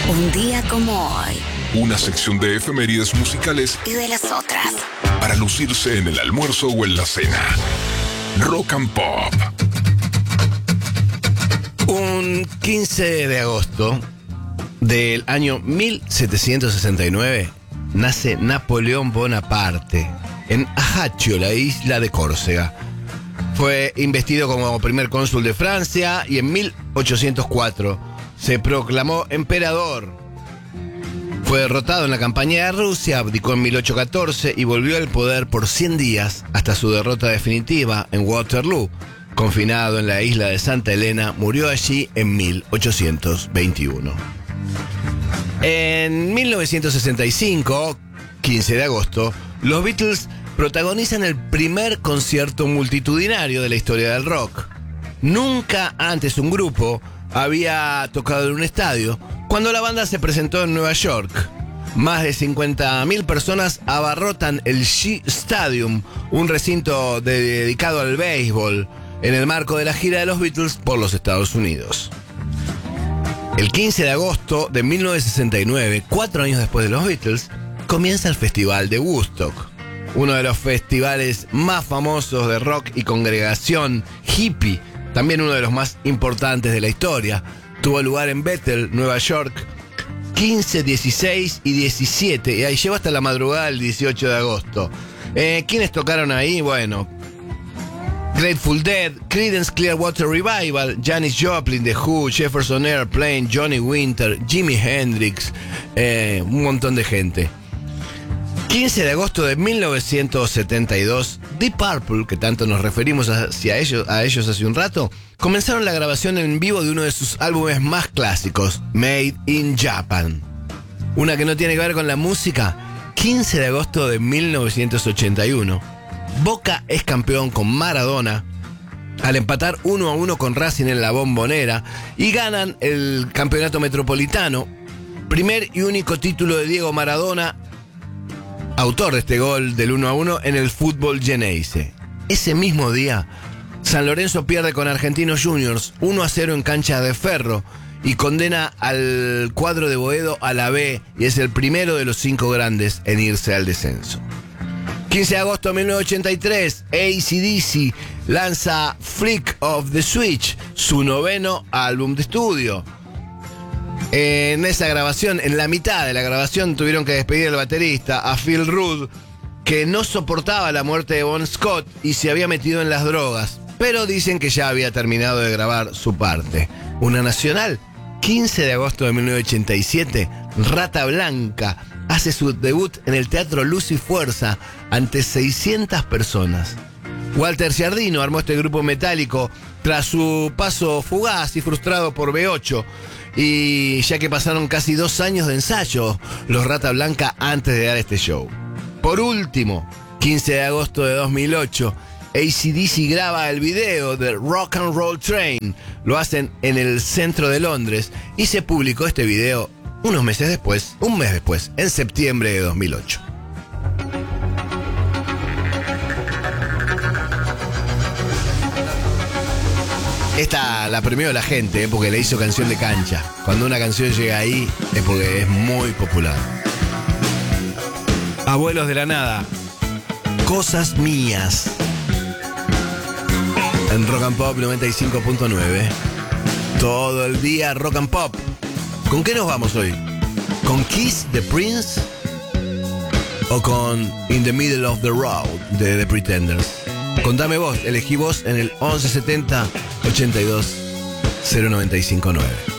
Un día como hoy. Una sección de efemérides musicales Y de las otras. para lucirse en el almuerzo o en la cena. Rock and Pop. Un 15 de agosto del año 1769 nace Napoleón Bonaparte en Ajaccio, la isla de Córcega. Fue investido como primer cónsul de Francia y en 1804 se proclamó emperador. Fue derrotado en la campaña de Rusia, abdicó en 1814 y volvió al poder por 100 días hasta su derrota definitiva en Waterloo. Confinado en la isla de Santa Elena, murió allí en 1821. En 1965, 15 de agosto, los Beatles protagonizan el primer concierto multitudinario de la historia del rock. Nunca antes un grupo había tocado en un estadio cuando la banda se presentó en Nueva York. Más de 50.000 personas abarrotan el Shea Stadium, un recinto dedicado al béisbol, en el marco de la gira de los Beatles por los Estados Unidos. El 15 de agosto de 1969, 4 años después de los Beatles, comienza el Festival de Woodstock, uno de los festivales más famosos de rock y congregación hippie, también uno de los más importantes de la historia. Tuvo lugar en Bethel, Nueva York, 15, 16 y 17, y ahí llegó hasta la madrugada del 18 de agosto. ¿Quiénes tocaron ahí? Bueno, Grateful Dead, Creedence Clearwater Revival, Janis Joplin, The Who, Jefferson Airplane, Johnny Winter, Jimi Hendrix, un montón de gente. 15 de agosto de 1972, Deep Purple, que tanto nos referimos a ellos hace un rato, comenzaron la grabación en vivo de uno de sus álbumes más clásicos, Made in Japan. Una que no tiene que ver con la música, 15 de agosto de 1981, Boca es campeón con Maradona al empatar 1-1 con Racing en la Bombonera y ganan el campeonato metropolitano, primer y único título de Diego Maradona, autor de este gol del 1-1 en el fútbol Geneise. Ese mismo día, San Lorenzo pierde con Argentinos Juniors 1-0 en cancha de Ferro y condena al cuadro de Boedo a la B y es el primero de los 5 grandes en irse al descenso. 15 de agosto de 1983, AC/DC lanza Flick of the Switch, su 9º álbum de estudio. En esa grabación, en la mitad de la grabación, tuvieron que despedir al baterista, a Phil Rudd, que no soportaba la muerte de Bon Scott y se había metido en las drogas, pero dicen que ya había terminado de grabar su parte. Una nacional, 15 de agosto de 1987, Rata Blanca hace su debut en el Teatro Luz y Fuerza ante 600 personas. Walter Giardino armó este grupo metálico tras su paso fugaz y frustrado por B8, y ya que pasaron casi 2 años de ensayo los Rata Blanca antes de dar este show. Por último, 15 de agosto de 2008, AC/DC graba el video de Rock and Roll Train. Lo hacen en el centro de Londres y se publicó este video un mes después, en septiembre de 2008. Esta la premió la gente, porque le hizo canción de cancha. Cuando una canción llega ahí es porque es muy popular. Abuelos de la Nada, Cosas Mías, en Rock and Pop 95.9. Todo el día Rock and Pop. ¿Con qué nos vamos hoy? ¿Con Kiss de Prince? ¿O con In the Middle of the Road de The Pretenders? Contame vos, elegí vos en el 1170 82 0959.